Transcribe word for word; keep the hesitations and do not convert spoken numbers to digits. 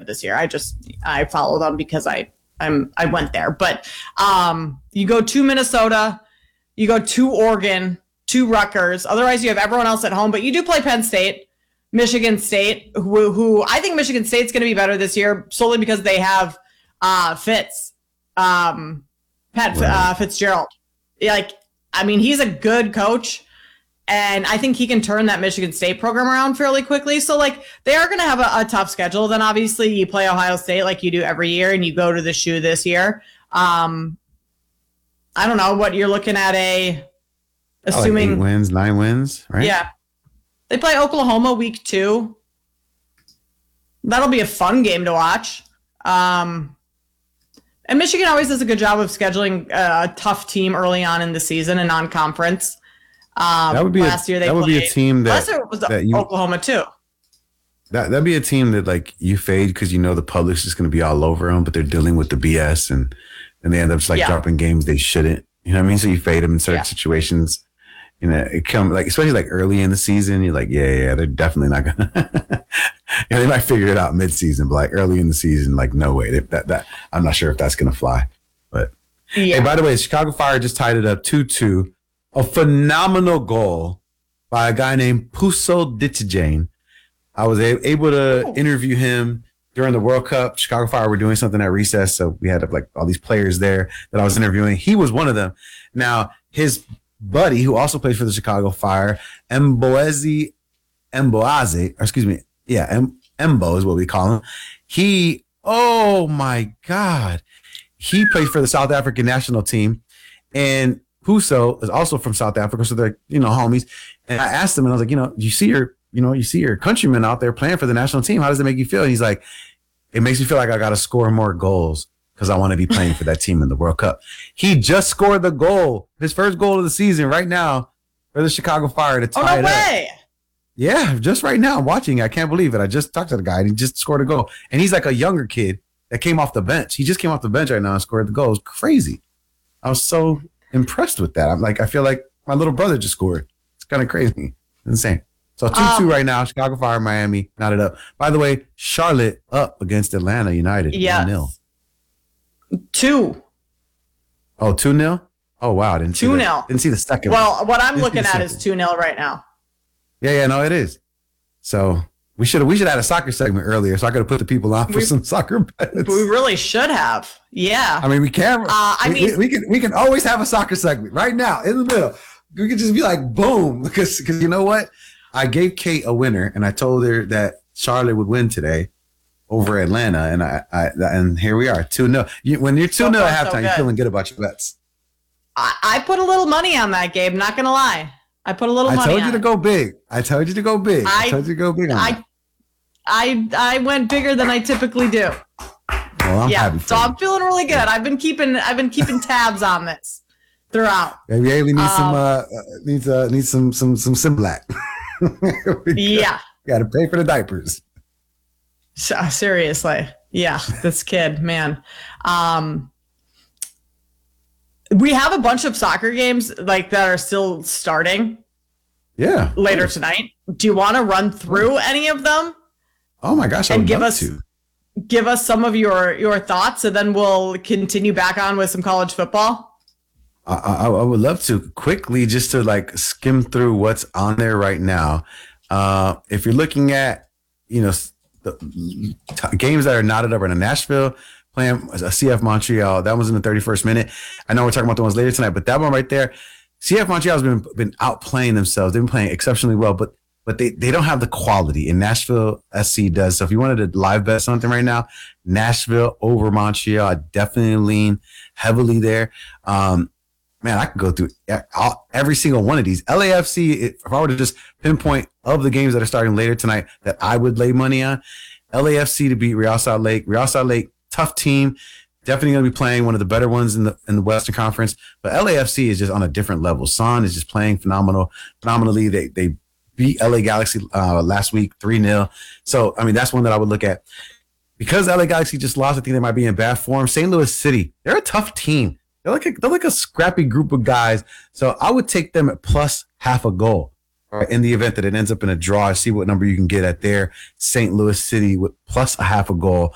this year. I just I follow them because I I'm I went there. But um, you go to Minnesota, you go to Oregon, to Rutgers. Otherwise, you have everyone else at home. But you do play Penn State, Michigan State, who who I think Michigan State's going to be better this year solely because they have uh, Fitz, um, Pat uh, Fitzgerald. Like, I mean, he's a good coach. And I think he can turn that Michigan State program around fairly quickly. So, like, they are going to have a, a tough schedule. Then, obviously, you play Ohio State like you do every year, and you go to the shoe this year. Um, I don't know what you're looking at. A assuming oh, like eight wins, nine wins, right? Yeah, they play Oklahoma week two. That'll be a fun game to watch. Um, and Michigan always does a good job of scheduling a, a tough team early on in the season and non-conference. Um, that would be last a, year they that would played, be a team that, last year it was that you, Oklahoma too. That that'd be a team that like you fade because you know the public's just going to be all over them, but they're dealing with the B S and and they end up just like yeah. dropping games they shouldn't. You know what I mean? So you fade them in certain yeah. situations. You know, it come like especially like early in the season. You're like, yeah, yeah, they're definitely not gonna. You know, they might figure it out mid-season, but like early in the season, like no way. That that, that I'm not sure if that's gonna fly. But yeah. Hey, by the way, Chicago Fire just tied it up two two. A phenomenal goal by a guy named Puso Ditijane. I was a- able to oh. interview him during the World Cup. Chicago Fire were doing something at recess, so we had like all these players there that I was interviewing. He was one of them. Now, his buddy, who also plays for the Chicago Fire, Mboezi Mboaze, or excuse me, yeah, M- Mbo is what we call him. He, oh my God, he played for the South African national team, and Puso is also from South Africa, so they're, you know, homies. And I asked him, and I was like, you know, you see your, you know, you see your countrymen out there playing for the national team. How does it make you feel? And he's like, it makes me feel like I got to score more goals because I want to be playing for that team in the World Cup. He just scored the goal, his first goal of the season right now for the Chicago Fire to tie oh, no it way. up. Yeah, just right now I'm watching. I can't believe it. I just talked to the guy and he just scored a goal. And he's like a younger kid that came off the bench. He just came off the bench right now and scored the goal. It was crazy. I was so impressed with that. I'm like, I feel like my little brother just scored. It's kind of crazy. Insane. So two two um, right now, Chicago Fire, Miami, knotted up. By the way, Charlotte up against Atlanta United. Yeah. one nil. Two. Oh, two nil? Oh, wow. I didn't see two that. nil. Didn't see the second Well, one. what I'm didn't looking at is two nil right now. Yeah, yeah, no, it is. So we should have we should have had a soccer segment earlier, so I could have put the people on for we, some soccer bets. We really should have. Yeah. I mean, we can. Uh, I we, mean, we, we can we can always have a soccer segment right now in the middle. We could just be like, boom, because because you know what? I gave Kate a winner, and I told her that Charlotte would win today over Atlanta, and I, I and here we are, two nil. You, when you're two nil so at halftime, so you're feeling good about your bets. I, I put a little money on that, Gabe. Not gonna lie, I put a little I money. I told on you to it. go big. I told you to go big. I, I told you to go big on I, that. I I went bigger than I typically do. Well, I'm yeah, happy for so you. I'm feeling really good. I've been keeping I've been keeping tabs on this throughout. Maybe Haley needs um, some uh, needs uh, needs some some some Similac. Yeah, got to pay for the diapers. So, seriously, yeah, this kid, man. Um, we have a bunch of soccer games like that are still starting. Yeah, later tonight. Do you want to run through any of them? Oh my gosh, I and would give love us to. give us some of your your thoughts, and then we'll continue back on with some college football. I, I, I would love to quickly just to like skim through what's on there right now. Uh, if you're looking at, you know, the t- games that are knotted up in Nashville playing a C F Montreal, that was in the thirty-first minute. I know we're talking about the ones later tonight, but that one right there, C F Montreal has been been outplaying themselves. They've been playing exceptionally well, but but they, they don't have the quality, and Nashville S C does. So if you wanted to live bet something right now, Nashville over Montreal, I definitely lean heavily there. Um, Man, I could go through every single one of these. L A F C, if I were to just pinpoint of the games that are starting later tonight that I would lay money on, L A F C to beat Real Salt Lake. Real Salt Lake, tough team. Definitely going to be playing one of the better ones in the in the Western Conference. But L A F C is just on a different level. Son is just playing phenomenal, phenomenally. They they beat L A Galaxy uh, last week three nil. So, I mean, that's one that I would look at. Because L A Galaxy just lost, I think they might be in bad form. Saint Louis City, they're a tough team. They're like a, they're like a scrappy group of guys. So I would take them at plus half a goal, right, in the event that it ends up in a draw. See what number you can get at there. Saint Louis City with plus a half a goal.